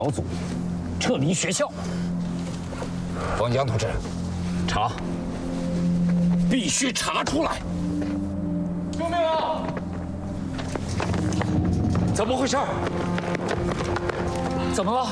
小组撤离学校。 冯江同志， 查，必须查出来！ 救命啊！ 怎么回事？怎么了？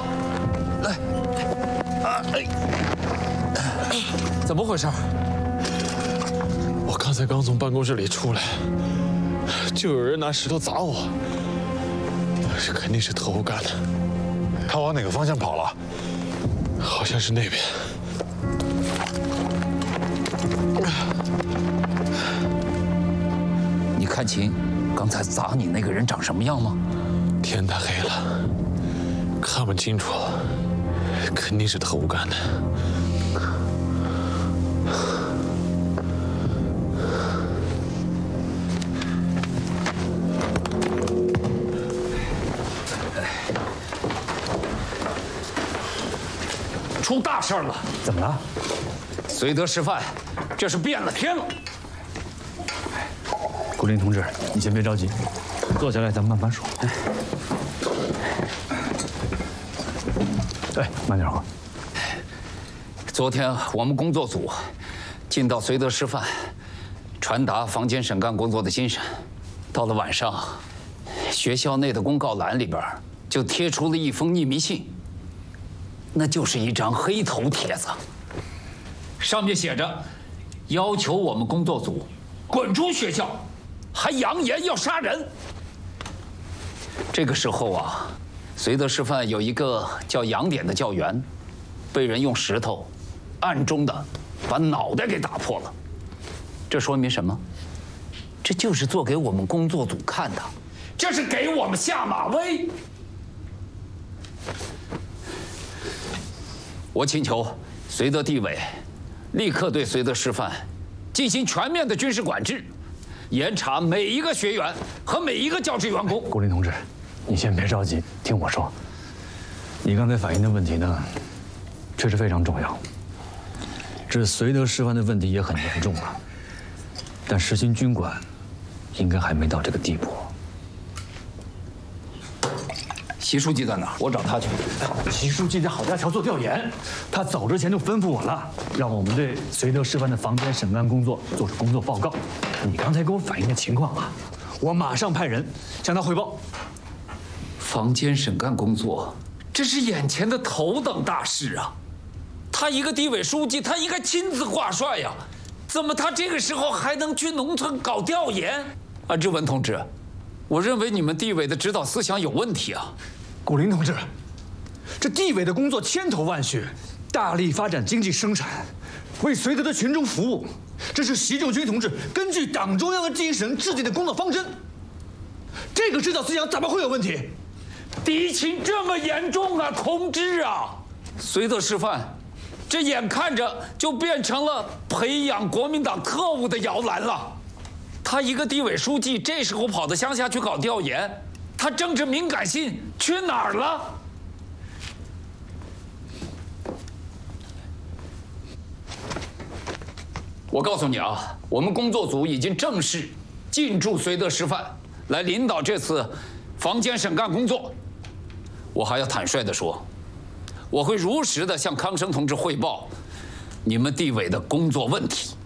怎么回事？ 我刚才刚从办公室里出来，就有人拿石头砸我，这肯定是特务干的。 他往哪个方向跑了？ 好像是那边。 你看清刚才砸你那个人长什么样吗？ 天太黑了，看不清楚，肯定是特务干的。 出大事了！怎么了？ 绥德师范，这是变了天了！ 顾林同志，你先别着急，坐下来咱们慢慢说。哎，慢点喝。 昨天我们工作组进到绥德师范，传达房间审干工作的精神。到了晚上，学校内的公告栏里边就贴出了一封匿名信。那就是一张黑头帖子，上面写着，要求我们工作组滚出学校，还扬言要杀人。这个时候啊，绥德师范有一个叫杨典的教员，被人用石头暗中的把脑袋给打破了。这说明什么？这就是做给我们工作组看的，这是给我们下马威。我请求绥德地委立刻对绥德师范进行全面的军事管制，严查每一个学员和每一个教职员工。 顾林同志，你先别着急，听我说。你刚才反映的问题呢，确实非常重要。这绥德师范的问题也很严重了，但实行军管，应该还没到这个地步。 习书记在哪儿？我找他去。 习书记在郝家桥做调研，他走之前就吩咐我了，让我们对绥德师范的房间审干工作做出工作报告。你刚才给我反映的情况啊，我马上派人向他汇报。 房间审干工作，这是眼前的头等大事啊！他一个地委书记，他应该亲自挂帅呀，怎么他这个时候还能去农村搞调研？安志文同志，我认为你们地委的指导思想有问题啊！ 顾林同志，这地委的工作千头万绪，大力发展经济生产，为绥德的群众服务，这是习仲勋同志根据党中央的精神制定的工作方针。这个指导思想怎么会有问题？ 敌情这么严重啊，同志啊！绥德师范，这眼看着就变成了培养国民党特务的摇篮了。他一个地委书记，这时候跑到乡下去搞调研，他政治敏感性去哪儿了？我告诉你啊，我们工作组已经正式进驻绥德师范，来领导这次房间审干工作。我还要坦率地说，我会如实地向康生同志汇报你们地委的工作问题。